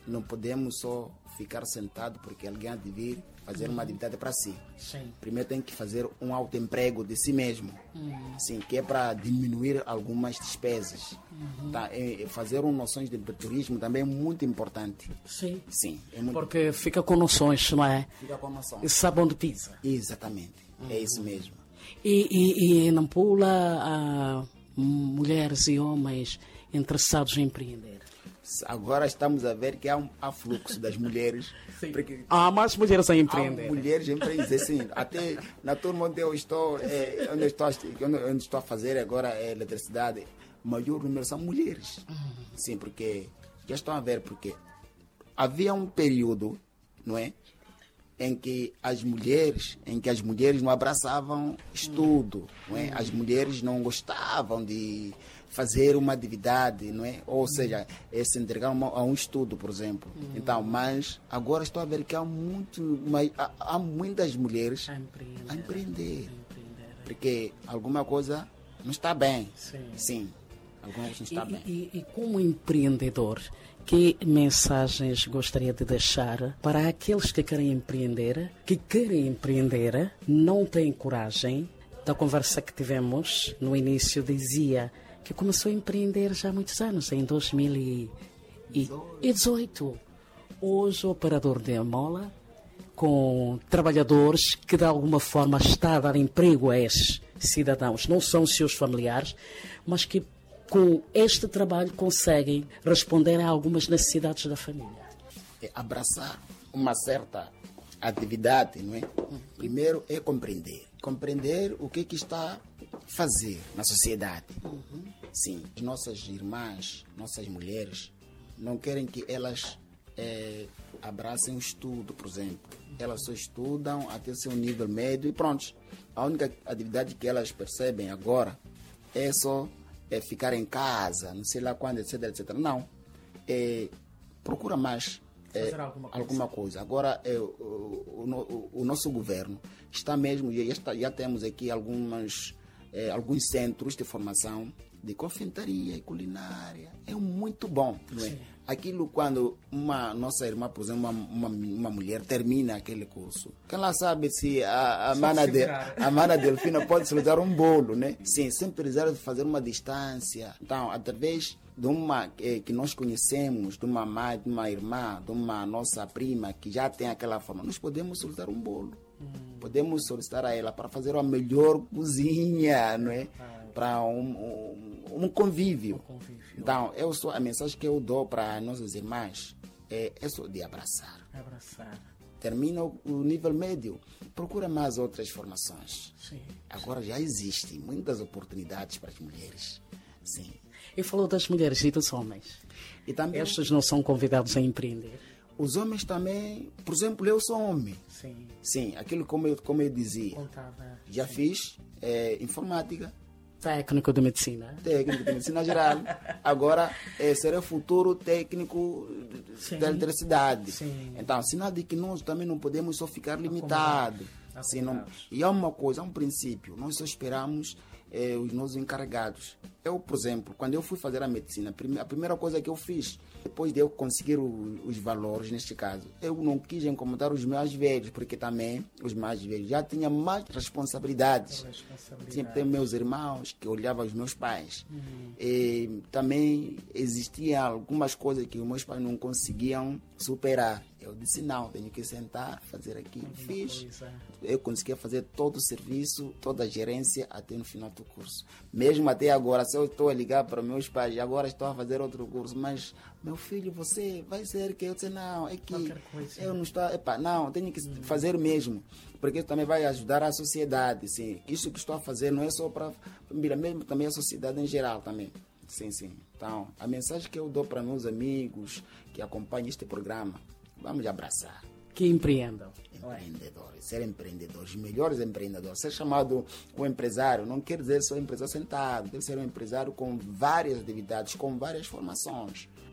não podemos só ficar sentado porque alguém há de vir fazer uma atividade para si. Sim. Primeiro tem que fazer um autoemprego de si mesmo, sim, que é para diminuir algumas despesas. Tá? Fazer noções de empreendedorismo também é muito importante. Sim. Sim, é muito Porque fica com noções, não é? Fica com noção. E sabe onde pisa. Exatamente, é isso mesmo. E em Nampula há mulheres e homens interessados em empreender. Agora estamos a ver que há fluxo das mulheres. Porque Há mais mulheres a há empreender. mulheres empreendedores, sim. Até na turma onde eu estou, onde estou a fazer agora eletricidade, o maior número são mulheres. Sim, porque já estão a ver, porque havia um período, não é? Em que as mulheres não abraçavam estudo, não é? As mulheres não gostavam de fazer uma atividade, não é? Ou seja, se entregar a um estudo, por exemplo. Então, mas agora estou a ver que há muitas mulheres a empreender, porque alguma coisa não está bem. Sim, alguma coisa não está bem. E como empreendedor, que mensagens gostaria de deixar para aqueles que querem empreender, não têm coragem? Da conversa que tivemos no início dizia que começou a empreender já há muitos anos, em 2018. Hoje, operador de mola, com trabalhadores que de alguma forma está a dar emprego a esses cidadãos. Não são seus familiares, mas que com este trabalho conseguem responder a algumas necessidades da família. Abraçar uma certa atividade, não é? Primeiro é compreender. Compreender o que está a fazer na sociedade. Sim, as nossas irmãs, nossas mulheres, não querem que elas abracem o estudo, por exemplo. Elas só estudam até o seu nível médio e pronto. A única atividade que elas percebem agora é só ficar em casa, não sei lá quando, etc, etc. Não. Procura mais fazer alguma coisa. Agora, o nosso governo está mesmo, já temos aqui alguns centros de formação de confeitaria e culinária. É muito bom, não é? Aquilo quando uma nossa irmã, por exemplo, uma mulher termina aquele curso, quem lá sabe se a mana Delfina pode se dar um bolo, né? Sim, sem precisar de fazer uma distância. Então, através de uma que nós conhecemos, de uma mãe, de uma irmã, de uma nossa prima que já tem aquela forma, nós podemos solicitar um bolo. Podemos solicitar a ela para fazer a melhor cozinha, não é? Para um convívio. Então, a mensagem que eu dou para nossas irmãs é só de abraçar. Termina o nível médio, procura mais outras formações. Sim. Agora já existem muitas oportunidades para as mulheres. Sim. E falou das mulheres e dos homens. E também, estes não são convidados a empreender? Os homens também, por exemplo, eu sou homem. Sim. Sim, aquilo como eu dizia. Já fiz informática. Técnico de medicina. Técnico de medicina geral. Agora, será futuro técnico da eletricidade. Sim. Então, sinal de que nós também não podemos só ficar limitados. E há uma coisa, há um princípio. Nós só esperamos os nossos encarregados. Eu, por exemplo, quando eu fui fazer a medicina, a primeira coisa que eu fiz, depois de eu conseguir os valores, neste caso, eu não quis incomodar os mais velhos, porque também os mais velhos já tinham mais responsabilidades. Sempre tem meus irmãos que olhavam os meus pais. E também existiam algumas coisas que os meus pais não conseguiam superar. Eu disse, não, tenho que sentar, fazer aquilo. Fiz. Eu conseguia fazer todo o serviço, toda a gerência até no final do curso. Mesmo até agora, se eu estou a ligar para meus pais, agora estou a fazer outro curso, mas, meu filho, você vai ser que eu disse, não, é que eu não estou, não, tenho que fazer mesmo, porque isso também vai ajudar a sociedade, sim. Isso que estou a fazer não é só para a família, mesmo também a sociedade em geral também. Sim, sim. Então, a mensagem que eu dou para meus amigos que acompanham este programa, vamos abraçar. Que empreendam. Empreendedores, ser empreendedores, melhores empreendedores. Ser chamado um empresário não quer dizer só empresário sentado, deve ser um empresário com várias atividades, com várias formações.